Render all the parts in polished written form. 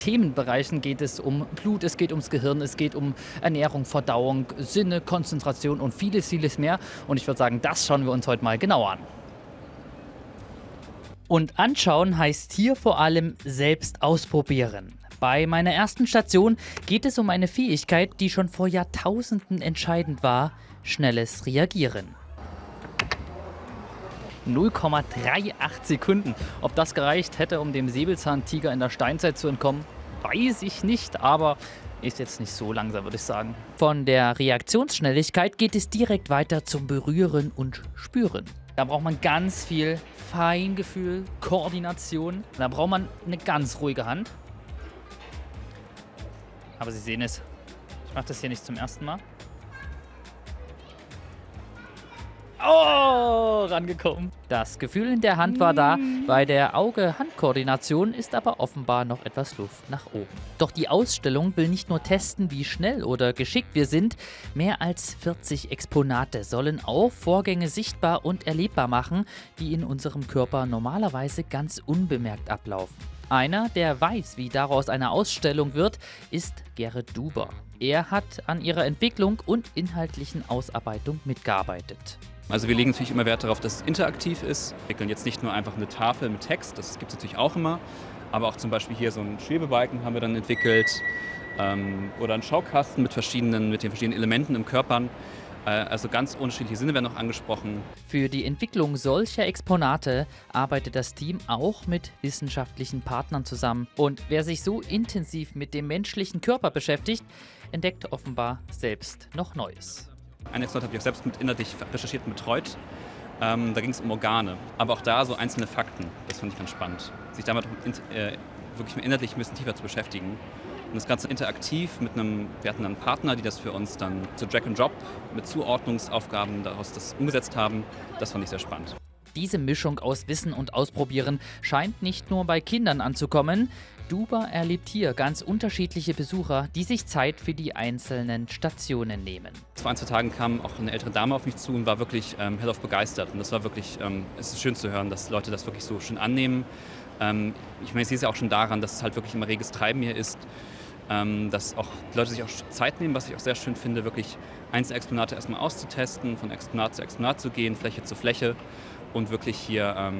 Themenbereichen geht es um Blut, es geht ums Gehirn, es geht um Ernährung, Verdauung, Sinne, Konzentration und vieles, vieles mehr. Und ich würde sagen, das schauen wir uns heute mal genauer an. Und anschauen heißt hier vor allem selbst ausprobieren. Bei meiner ersten Station geht es um eine Fähigkeit, die schon vor Jahrtausenden entscheidend war: schnelles Reagieren. 0,38 Sekunden. Ob das gereicht hätte, um dem Säbelzahntiger in der Steinzeit zu entkommen, weiß ich nicht, aber ist jetzt nicht so langsam, würde ich sagen. Von der Reaktionsschnelligkeit geht es direkt weiter zum Berühren und Spüren. Da braucht man ganz viel Feingefühl, Koordination. Da braucht man eine ganz ruhige Hand. Aber Sie sehen es, ich mache das hier nicht zum ersten Mal. Oh, rangekommen. Das Gefühl in der Hand war da, bei der Auge-Hand-Koordination ist aber offenbar noch etwas Luft nach oben. Doch die Ausstellung will nicht nur testen, wie schnell oder geschickt wir sind. Mehr als 40 Exponate sollen auch Vorgänge sichtbar und erlebbar machen, die in unserem Körper normalerweise ganz unbemerkt ablaufen. Einer, der weiß, wie daraus eine Ausstellung wird, ist Gerrit Duber. Er hat an ihrer Entwicklung und inhaltlichen Ausarbeitung mitgearbeitet. Also wir legen natürlich immer Wert darauf, dass es interaktiv ist. Wir entwickeln jetzt nicht nur einfach eine Tafel mit Text, das gibt es natürlich auch immer, aber auch zum Beispiel hier so einen Schwebebalken haben wir dann entwickelt oder einen Schaukasten mit den verschiedenen Elementen im Körper. Also ganz unterschiedliche Sinne werden noch angesprochen. Für die Entwicklung solcher Exponate arbeitet das Team auch mit wissenschaftlichen Partnern zusammen. Und wer sich so intensiv mit dem menschlichen Körper beschäftigt, entdeckt offenbar selbst noch Neues. Ein Exponat habe ich auch selbst inhaltlich recherchiert und betreut. Da ging es um Organe, aber auch da so einzelne Fakten. Das fand ich ganz spannend, sich damit wirklich inhaltlich ein bisschen tiefer zu beschäftigen. Und das Ganze interaktiv wir hatten dann Partner, die das für uns dann zu Drag and Drop mit Zuordnungsaufgaben daraus das umgesetzt haben. Das fand ich sehr spannend. Diese Mischung aus Wissen und Ausprobieren scheint nicht nur bei Kindern anzukommen. Duber erlebt hier ganz unterschiedliche Besucher, die sich Zeit für die einzelnen Stationen nehmen. Vor 1, 2 Tagen kam auch eine ältere Dame auf mich zu und war wirklich hellauf begeistert. Und das war wirklich, es ist schön zu hören, dass Leute das wirklich so schön annehmen. Ich meine, ich sehe es ja auch schon daran, dass es halt wirklich immer reges Treiben hier ist. Dass auch die Leute sich auch Zeit nehmen, was ich auch sehr schön finde, wirklich einzelne Exponate erstmal auszutesten, von Exponat zu Exponat zu gehen, Fläche zu Fläche und wirklich hier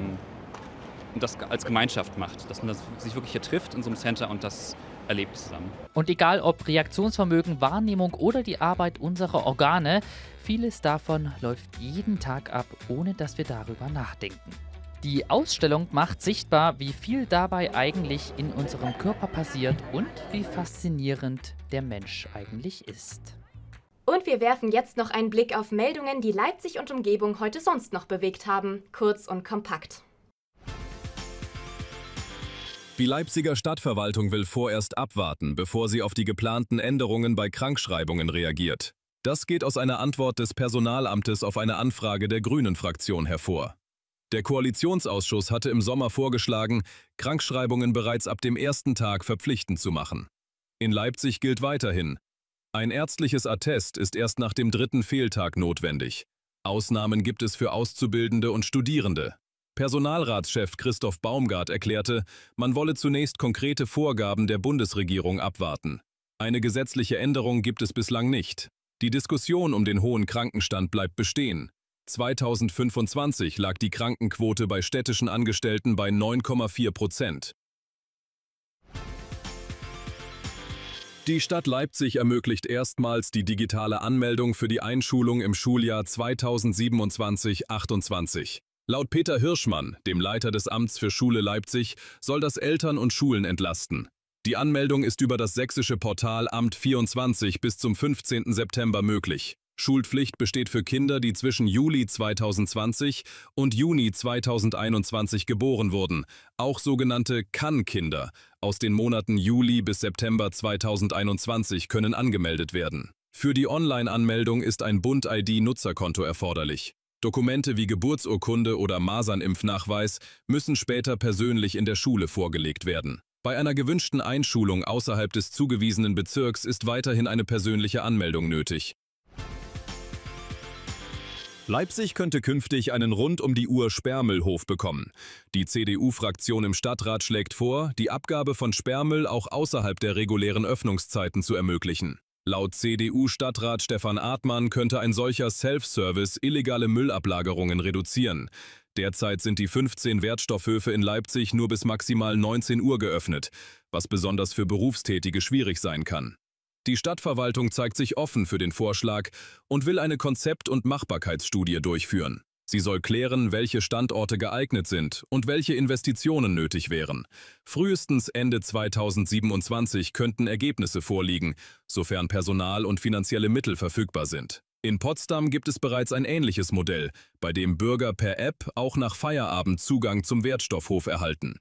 das als Gemeinschaft macht, dass man sich wirklich hier trifft in so einem Center und das erlebt zusammen. Und egal ob Reaktionsvermögen, Wahrnehmung oder die Arbeit unserer Organe, vieles davon läuft jeden Tag ab, ohne dass wir darüber nachdenken. Die Ausstellung macht sichtbar, wie viel dabei eigentlich in unserem Körper passiert und wie faszinierend der Mensch eigentlich ist. Und wir werfen jetzt noch einen Blick auf Meldungen, die Leipzig und Umgebung heute sonst noch bewegt haben. Kurz und kompakt. Die Leipziger Stadtverwaltung will vorerst abwarten, bevor sie auf die geplanten Änderungen bei Krankschreibungen reagiert. Das geht aus einer Antwort des Personalamtes auf eine Anfrage der Grünen-Fraktion hervor. Der Koalitionsausschuss hatte im Sommer vorgeschlagen, Krankschreibungen bereits ab dem ersten Tag verpflichtend zu machen. In Leipzig gilt weiterhin: Ein ärztliches Attest ist erst nach dem 3. Fehltag notwendig. Ausnahmen gibt es für Auszubildende und Studierende. Personalratschef Christoph Baumgart erklärte, man wolle zunächst konkrete Vorgaben der Bundesregierung abwarten. Eine gesetzliche Änderung gibt es bislang nicht. Die Diskussion um den hohen Krankenstand bleibt bestehen. 2025 lag die Krankenquote bei städtischen Angestellten bei 9,4%. Die Stadt Leipzig ermöglicht erstmals die digitale Anmeldung für die Einschulung im Schuljahr 2027/28. Laut Peter Hirschmann, dem Leiter des Amts für Schule Leipzig, soll das Eltern und Schulen entlasten. Die Anmeldung ist über das sächsische Portal Amt24 bis zum 15. September möglich. Schulpflicht besteht für Kinder, die zwischen Juli 2020 und Juni 2021 geboren wurden, auch sogenannte Kann-Kinder aus den Monaten Juli bis September 2021 können angemeldet werden. Für die Online-Anmeldung ist ein Bund-ID-Nutzerkonto erforderlich. Dokumente wie Geburtsurkunde oder Masernimpfnachweis müssen später persönlich in der Schule vorgelegt werden. Bei einer gewünschten Einschulung außerhalb des zugewiesenen Bezirks ist weiterhin eine persönliche Anmeldung nötig. Leipzig könnte künftig einen rund-um-die-Uhr-Sperrmüllhof bekommen. Die CDU-Fraktion im Stadtrat schlägt vor, die Abgabe von Sperrmüll auch außerhalb der regulären Öffnungszeiten zu ermöglichen. Laut CDU-Stadtrat Stefan Artmann könnte ein solcher Self-Service illegale Müllablagerungen reduzieren. Derzeit sind die 15 Wertstoffhöfe in Leipzig nur bis maximal 19 Uhr geöffnet, was besonders für Berufstätige schwierig sein kann. Die Stadtverwaltung zeigt sich offen für den Vorschlag und will eine Konzept- und Machbarkeitsstudie durchführen. Sie soll klären, welche Standorte geeignet sind und welche Investitionen nötig wären. Frühestens Ende 2027 könnten Ergebnisse vorliegen, sofern Personal und finanzielle Mittel verfügbar sind. In Potsdam gibt es bereits ein ähnliches Modell, bei dem Bürger per App auch nach Feierabend Zugang zum Wertstoffhof erhalten.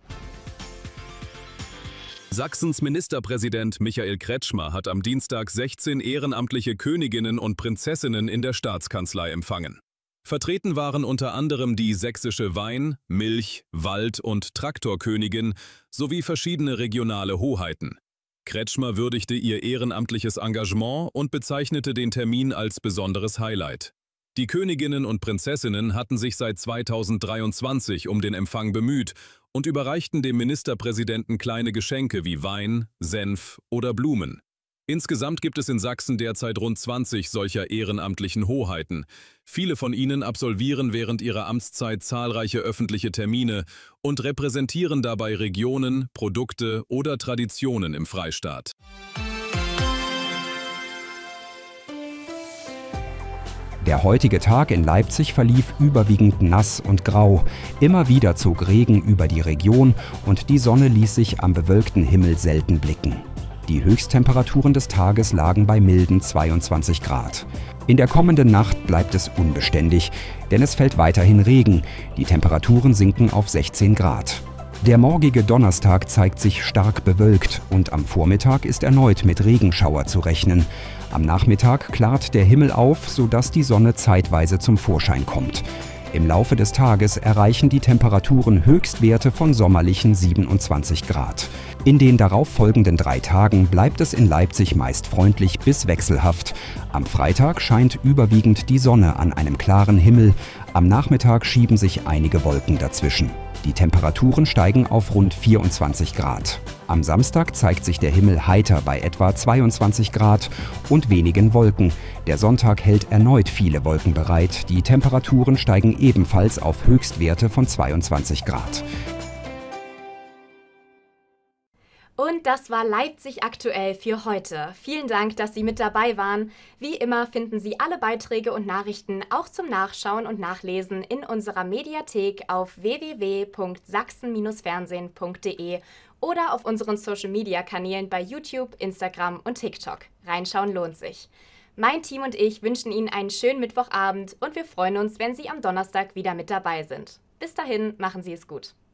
Sachsens Ministerpräsident Michael Kretschmer hat am Dienstag 16 ehrenamtliche Königinnen und Prinzessinnen in der Staatskanzlei empfangen. Vertreten waren unter anderem die sächsische Wein-, Milch-, Wald- und Traktorkönigin sowie verschiedene regionale Hoheiten. Kretschmer würdigte ihr ehrenamtliches Engagement und bezeichnete den Termin als besonderes Highlight. Die Königinnen und Prinzessinnen hatten sich seit 2023 um den Empfang bemüht und überreichten dem Ministerpräsidenten kleine Geschenke wie Wein, Senf oder Blumen. Insgesamt gibt es in Sachsen derzeit rund 20 solcher ehrenamtlichen Hoheiten. Viele von ihnen absolvieren während ihrer Amtszeit zahlreiche öffentliche Termine und repräsentieren dabei Regionen, Produkte oder Traditionen im Freistaat. Der heutige Tag in Leipzig verlief überwiegend nass und grau. Immer wieder zog Regen über die Region und die Sonne ließ sich am bewölkten Himmel selten blicken. Die Höchsttemperaturen des Tages lagen bei milden 22 Grad. In der kommenden Nacht bleibt es unbeständig, denn es fällt weiterhin Regen. Die Temperaturen sinken auf 16 Grad. Der morgige Donnerstag zeigt sich stark bewölkt und am Vormittag ist erneut mit Regenschauer zu rechnen. Am Nachmittag klart der Himmel auf, sodass die Sonne zeitweise zum Vorschein kommt. Im Laufe des Tages erreichen die Temperaturen Höchstwerte von sommerlichen 27 Grad. In den darauffolgenden 3 Tagen bleibt es in Leipzig meist freundlich bis wechselhaft. Am Freitag scheint überwiegend die Sonne an einem klaren Himmel. Am Nachmittag schieben sich einige Wolken dazwischen. Die Temperaturen steigen auf rund 24 Grad. Am Samstag zeigt sich der Himmel heiter bei etwa 22 Grad und wenigen Wolken. Der Sonntag hält erneut viele Wolken bereit. Die Temperaturen steigen ebenfalls auf Höchstwerte von 22 Grad. Und das war Leipzig aktuell für heute. Vielen Dank, dass Sie mit dabei waren. Wie immer finden Sie alle Beiträge und Nachrichten auch zum Nachschauen und Nachlesen in unserer Mediathek auf www.sachsen-fernsehen.de oder auf unseren Social-Media-Kanälen bei YouTube, Instagram und TikTok. Reinschauen lohnt sich. Mein Team und ich wünschen Ihnen einen schönen Mittwochabend und wir freuen uns, wenn Sie am Donnerstag wieder mit dabei sind. Bis dahin, machen Sie es gut.